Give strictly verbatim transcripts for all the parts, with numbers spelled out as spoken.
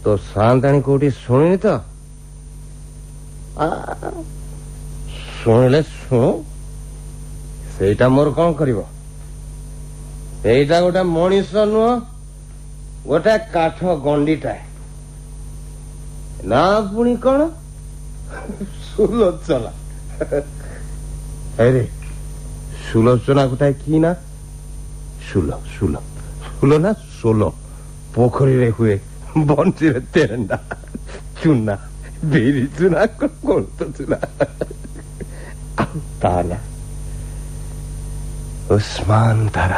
तो सान्ताणी कोठी शुणी तो शुणिले शुणु सेटा मोर कौन करिवो एटा गोटे मनीष नुह गोटे काठ गंडीटा ना पुणी कौन सुलोचना अरे सुलोचना गोटाए कि ना सुलो सुलो सुलो ना सोलो पोखरी रे हुए बंसी रे तेरंडा चुना बेरी चुना कौन तो चुना तारा उस्मान तारा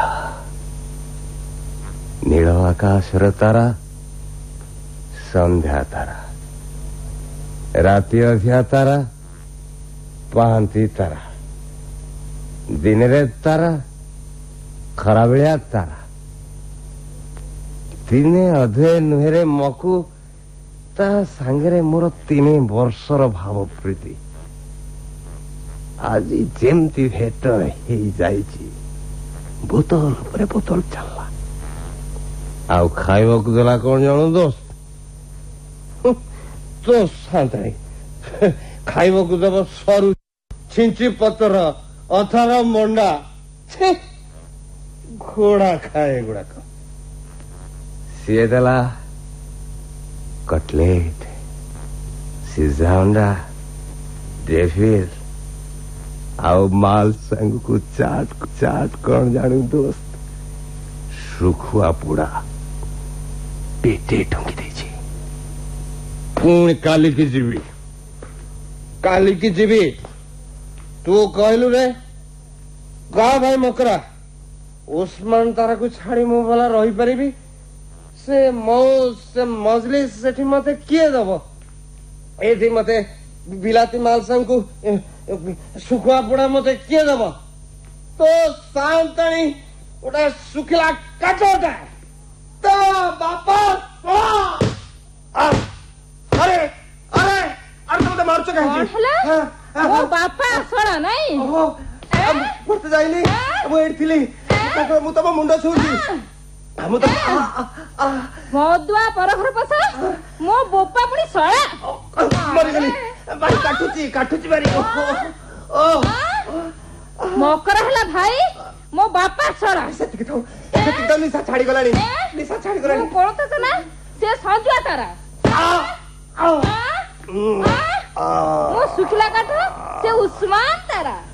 नील आकाश तारा संध्या तारा राति अधिया तारा पांती तारा दिन रे तारा खरा बेलिया तारा दिने अधे नुहेरे मकु ता सांगरे मोर तीन वर्षर भाव प्रीति आज जेमती भेट हे जाइछि बोतल परे बोतल चलला आउ खाइबा को देला कौन जानो दोस्त तो सान्ताणी खाइबा को देव सरू छिंची पतर अथार मंडा घोड़ा खाए गुड़ाक सी देला कटलेट सिझा अंडा डेफिल आउ माल संग को चाट चाट कौन जानू दोस्त सुखुआ पुड़ा पेटे ठुंकी देछि पुणी काली की जीवी काली की जीवी तू कहलु रे गा भाई मकरा उस्मान तारा को छाड़ी मु भला रही परिबी से मौज से मजलिस सेठी मते किए दबो एथि मते बिलाती माल संग को सुखुआ पुड़ा मते किए दबो तो सान्ताणी उड़ा सुखिला काटोटा तो बापा आ अरे अरे अरे तुम तो मार चुका है वो बापा सोना नहीं ओहो अब मरते जाइली वो एड थिली तो मु तो मुंडा छूची हम तो मौदुआ परघर पसा मो बोपा पुनी सोळा मरि गली भाई काटुची काटुची बारी ओ मकर हला भाई मो बापा सोळा सेति तो सेति तो निशा छाड़ी गलानी निशा छाड़ी गलानी मु कोळत ना से संजुआ तारा आ आ मो सुखला काठ से उस्मान तारा